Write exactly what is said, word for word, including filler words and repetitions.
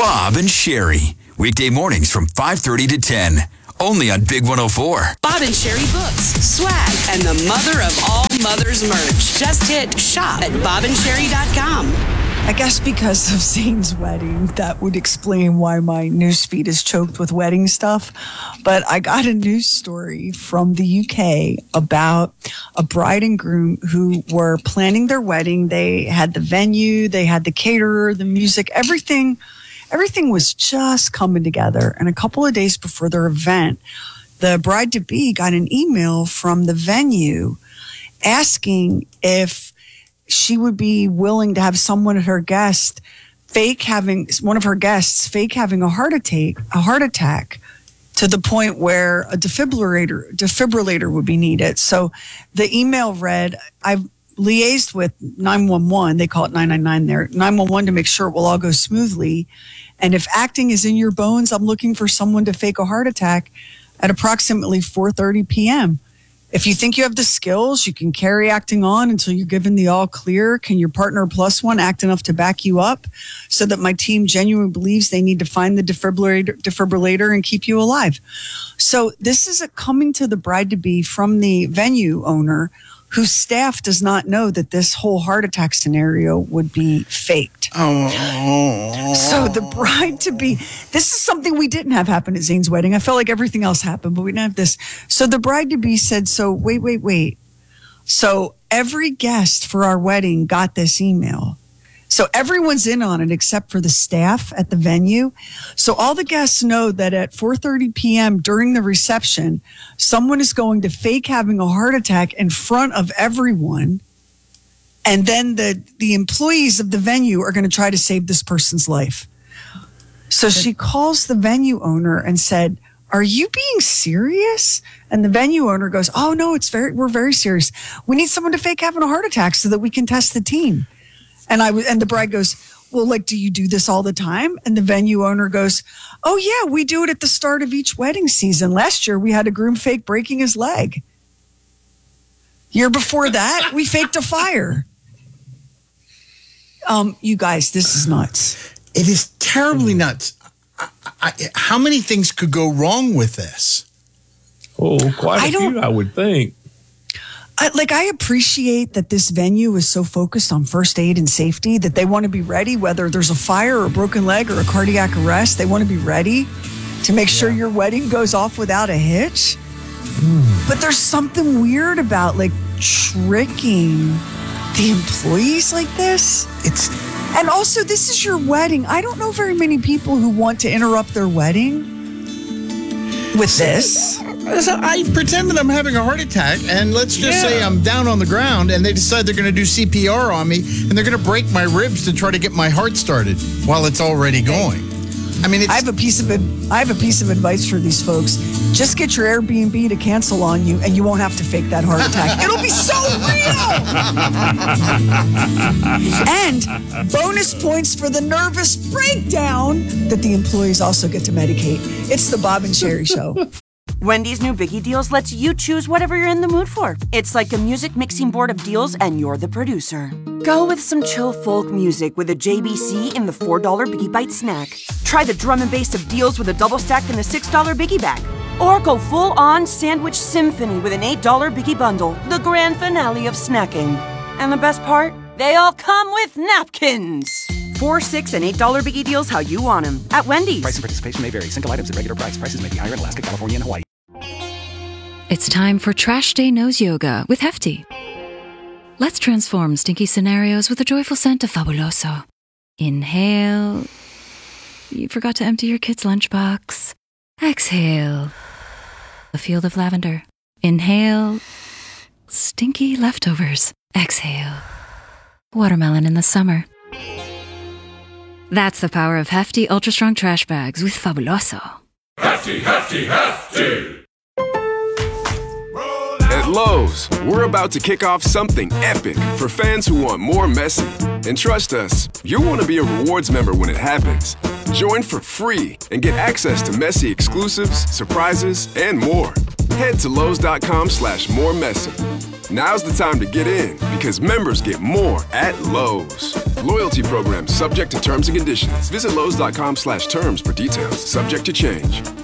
Bob and Sherry. Weekday mornings from five thirty to ten. Only on Big one oh four. Bob and Sherry books, swag, and the mother of all mothers merch. Just hit shop at bob and sherry dot com. I guess because of Zane's wedding, that would explain why my newsfeed is choked with wedding stuff. But I got a news story from the U K about a bride and groom who were planning their wedding. They had the venue, they had the caterer, the music, everything. Everything was just coming together. And a couple of days before their event, the bride-to-be got an email from the venue asking if she would be willing to have someone at her guest fake having one of her guests fake having a heart attack, a heart attack to the point where a defibrillator defibrillator would be needed. So the email read, I've liaised with nine one one, they call it nine nine nine there, nine one one to make sure it will all go smoothly. And if acting is in your bones, I'm looking for someone to fake a heart attack at approximately four thirty p.m. If you think you have the skills, you can carry acting on until you're given the all clear. Can your partner plus one act enough to back you up so that my team genuinely believes they need to find the defibrillator, defibrillator and keep you alive? So this is a coming to the bride-to-be from the venue owner whose staff does not know that this whole heart attack scenario would be faked. Oh. So the bride-to-be, this is something we didn't have happen at Zane's wedding. I felt like everything else happened, but we didn't have this. So the bride-to-be said, so wait, wait, wait. So every guest for our wedding got this email. So everyone's in on it except for the staff at the venue. So all the guests know that at four thirty p.m. during the reception, someone is going to fake having a heart attack in front of everyone. And then the, the employees of the venue are going to try to save this person's life. So she calls the venue owner and said, are you being serious? And the venue owner goes, oh, no, it's very, we're very serious. We need someone to fake having a heart attack so that we can test the team. And I was, and the bride goes, well, like, do you do this all the time? And the venue owner goes, oh, yeah, we do it at the start of each wedding season. Last year, we had a groom fake breaking his leg. Year before that, we faked a fire. Um, you guys, this is nuts. It is terribly nuts. I, I, how many things could go wrong with this? Oh, quite a I few, I would think. I, like, I appreciate that this venue is so focused on first aid and safety that they want to be ready, whether there's a fire or a broken leg or a cardiac arrest. They want to be ready to make sure your wedding goes off without a hitch. Mm. But there's something weird about, like, tricking the employees like this. It's and also, this is your wedding. I don't know very many people who want to interrupt their wedding with this. So I pretend that I'm having a heart attack, and let's just yeah. say I'm down on the ground, and they decide they're going to do C P R on me, and they're going to break my ribs to try to get my heart started while it's already going. I mean, it's, I have a piece of I have a piece of advice for these folks. Just get your Airbnb to cancel on you, and you won't have to fake that heart attack. It'll be so real. And bonus points for the nervous breakdown that the employees also get to medicate. It's the Bob and Sherry Show. Wendy's new Biggie Deals lets you choose whatever you're in the mood for. It's like a music mixing board of deals, and you're the producer. Go with some chill folk music with a J B C in the four dollar Biggie Bite snack. Try the drum and bass of deals with a double stack in the six dollar Biggie Bag. Or go full-on sandwich symphony with an eight dollar Biggie Bundle, the grand finale of snacking. And the best part? They all come with napkins. Four, six, and eight dollar Biggie Deals how you want them at Wendy's. Price and participation may vary. Single items at regular price. Prices may be higher in Alaska, California, and Hawaii. It's time for Trash Day Nose Yoga with Hefty. Let's transform stinky scenarios with a joyful scent of Fabuloso. Inhale. You forgot to empty your kid's lunchbox. Exhale. A field of lavender. Inhale. Stinky leftovers. Exhale. Watermelon in the summer. That's the power of Hefty Ultra Strong Trash Bags with Fabuloso. Hefty, Hefty, Hefty! At Lowe's, we're about to kick off something epic for fans who want more messy. And trust us, you'll want to be a rewards member when it happens. Join for free and get access to messy exclusives, surprises, and more. head to Lowe's.com slash more messy. Now's the time to get in because members get more at Lowe's. Loyalty program subject to terms and conditions. Visit Lowe's.com slash terms for details. Subject to change.